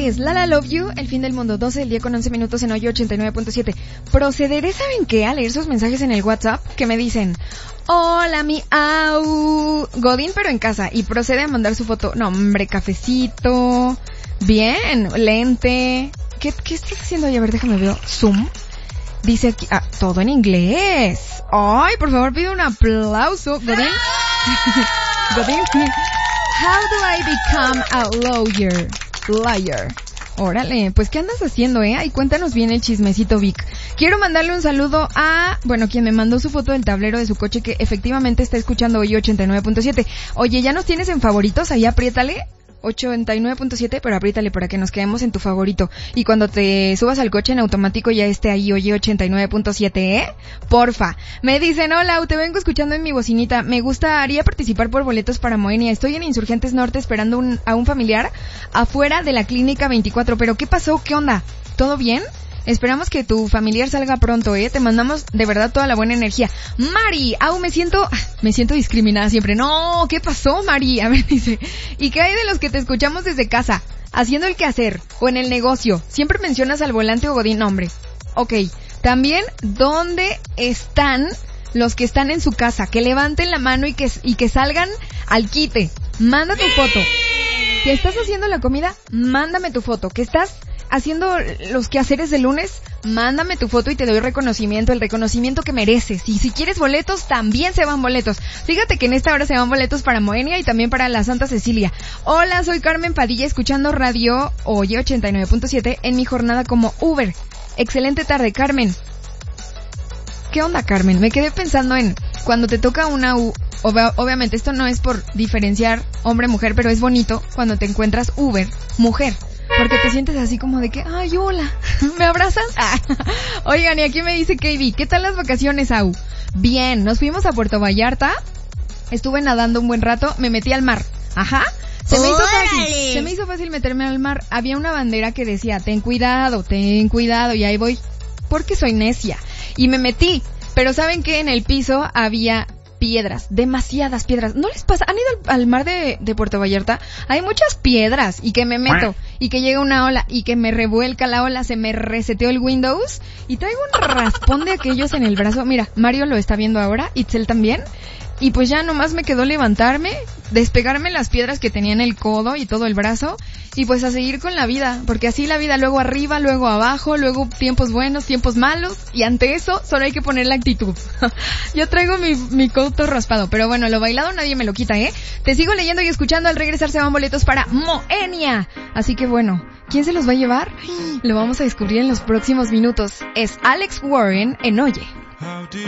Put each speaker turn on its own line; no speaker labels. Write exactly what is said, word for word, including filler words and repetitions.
es Lala Love You, el fin del mundo, doce del día con once minutos en Oye ochenta y nueve punto siete. Procederé, ¿saben qué? A leer sus mensajes en el WhatsApp que me dicen: hola, mi au, Godín pero en casa, y procede a mandar su foto. No, hombre, cafecito, bien, lente. ¿Qué, qué estás haciendo ahí? A ver, déjame ver. Zoom. Dice aquí, ah, todo en inglés. Ay, por favor, pido un aplauso. Godín. Godín. How do I become a lawyer? Liar. Órale, pues ¿qué andas haciendo, eh? Ay, cuéntanos bien el chismecito, Vic. Quiero mandarle un saludo a, bueno, quien me mandó su foto del tablero de su coche, que efectivamente está escuchando hoy ochenta y nueve punto siete. Oye, ¿ya nos tienes en favoritos? Ahí apriétale. ochenta y nueve punto siete, pero apriétale para que nos quedemos en tu favorito. Y cuando te subas al coche en automático ya esté ahí, oye, ochenta y nueve punto siete, ¿eh? Porfa. Me dicen, hola, te vengo escuchando en mi bocinita. Me gustaría participar por boletos para Moenia. Estoy en Insurgentes Norte esperando un, a un familiar afuera de la clínica veinticuatro. ¿Pero qué pasó? ¿Qué onda? ¿Todo bien? Esperamos que tu familiar salga pronto, ¿eh? Te mandamos de verdad toda la buena energía. Mari, aún me siento, me siento discriminada siempre. No, ¿qué pasó, Mari? A ver, dice, ¿y qué hay de los que te escuchamos desde casa? Haciendo el quehacer, o en el negocio. Siempre mencionas al volante o godín, hombre. Ok, también, ¿dónde están los que están en su casa? Que levanten la mano y que, y que salgan al quite. Manda tu foto. ¿Que estás haciendo la comida? Mándame tu foto. ¿Que estás haciendo los quehaceres de lunes? Mándame tu foto y te doy reconocimiento, el reconocimiento que mereces. Y si quieres boletos, también se van boletos. Fíjate que en esta hora se van boletos para Moenia y también para la Santa Cecilia. Hola, soy Carmen Padilla, escuchando radio Oye ochenta y nueve punto siete en mi jornada como Uber. Excelente tarde, Carmen. ¿Qué onda, Carmen? Me quedé pensando en cuando te toca una U... Ob- obviamente esto no es por diferenciar hombre-mujer, pero es bonito cuando te encuentras Uber, mujer. Porque te sientes así como de que, ay, hola, ¿me abrazas? Ah. Oigan, y aquí me dice K B, ¿qué tal las vacaciones, Au? Bien, nos fuimos a Puerto Vallarta, estuve nadando un buen rato, me metí al mar. Ajá. Se me hizo fácil, se me hizo fácil meterme al mar. Había una bandera que decía, ten cuidado, ten cuidado, y ahí voy, porque soy necia. Y me metí, pero ¿saben qué? En el piso había piedras, demasiadas piedras. ¿No les pasa? ¿Han ido al, al mar de, de Puerto Vallarta? Hay muchas piedras, y que me meto, y que llega una ola, y que me revuelca la ola, se me reseteó el Windows, y traigo un raspón de aquellos en el brazo. Mira, Mario lo está viendo ahora, Itzel también. Y pues ya nomás me quedó levantarme, despegarme las piedras que tenía en el codo y todo el brazo, y pues a seguir con la vida, porque así la vida, luego arriba, luego abajo, luego tiempos buenos, tiempos malos, y ante eso solo hay que poner la actitud. Yo traigo mi, mi codo todo raspado, pero bueno, lo bailado nadie me lo quita, ¿eh? Te sigo leyendo y escuchando, al regresar se van boletos para Moenia. Así que bueno, ¿quién se los va a llevar? Lo vamos a descubrir en los próximos minutos. Es Alex Warren en Oye.